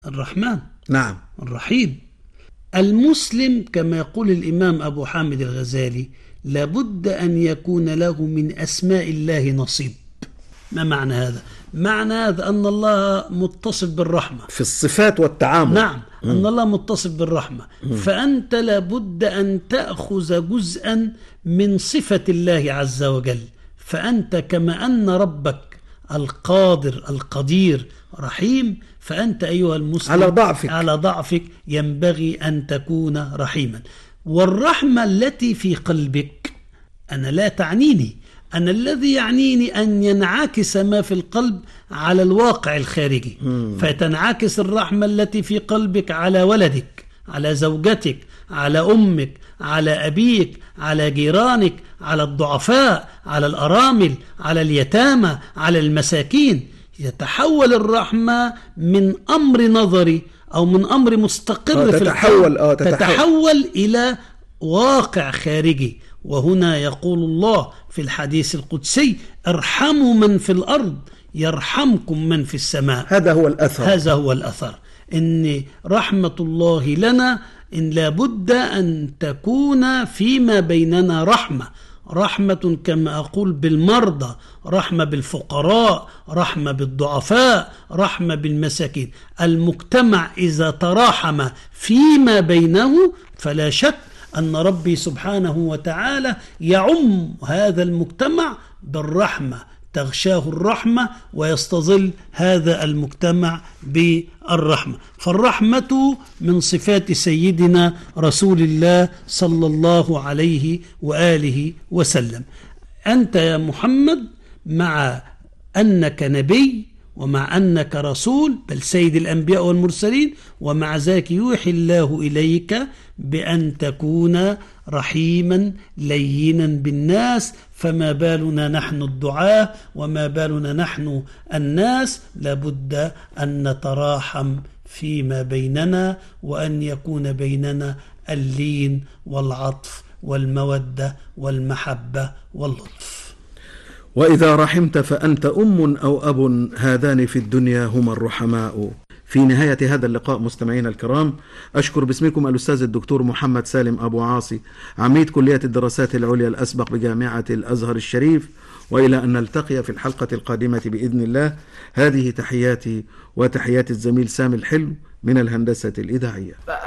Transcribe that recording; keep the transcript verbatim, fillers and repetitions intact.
الرحمن. نعم. الرحيم. المسلم كما يقول الإمام أبو حامد الغزالي لابد أن يكون له من أسماء الله نصيب. ما معنى هذا؟ معنى هذا أن الله متصف بالرحمة في الصفات والتعامل. نعم. م. أن الله متصف بالرحمة. م. فأنت لابد أن تأخذ جزءا من صفة الله عز وجل. فأنت كما أن ربك القادر القدير رحيم، فأنت أيها المسلم على ضعفك على ضعفك ينبغي أن تكون رحيما. والرحمة التي في قلبك أنا لا تعنيني، أنا الذي يعنيني أن ينعكس ما في القلب على الواقع الخارجي. مم. فتنعكس الرحمة التي في قلبك على ولدك، على زوجتك، على أمك، على أبيك، على جيرانك، على الضعفاء، على الأرامل، على اليتامى، على المساكين. يتحول الرحمة من أمر نظري أو من أمر مستقر في تتحول, آه تتحول. تتحول إلى واقع خارجي. وهنا يقول الله في الحديث القدسي: ارحموا من في الأرض يرحمكم من في السماء. هذا هو الأثر. هذا هو الأثر، إن رحمة الله لنا إن لابد أن تكون فيما بيننا رحمة. رحمة كما أقول بالمرضى، رحمة بالفقراء، رحمة بالضعفاء، رحمة بالمساكين. المجتمع إذا تراحم فيما بينه فلا شك أن ربي سبحانه وتعالى يعم هذا المجتمع بالرحمة، تغشاه الرحمة ويستظل هذا المجتمع بالرحمة. فالرحمة من صفات سيدنا رسول الله صلى الله عليه وآله وسلم. أنت يا محمد مع أنك نبي ومع أنك رسول، بل سيد الأنبياء والمرسلين، ومع ذلك يوحي الله إليك بأن تكون رحيما لينا بالناس. فما بالنا نحن الدعاء وما بالنا نحن الناس؟ لابد أن نتراحم فيما بيننا، وأن يكون بيننا اللين والعطف والمودة والمحبة واللطف. وإذا رحمت فأنت أم أو أب، هذان في الدنيا هما الرحماء. في نهاية هذا اللقاء مستمعينا الكرام، أشكر باسمكم الأستاذ الدكتور محمد سالم أبو عاصي، عميد كلية الدراسات العليا الأسبق بجامعة الأزهر الشريف، وإلى أن نلتقي في الحلقة القادمة بإذن الله. هذه تحياتي وتحيات الزميل سامي الحلو من الهندسة الإذاعية.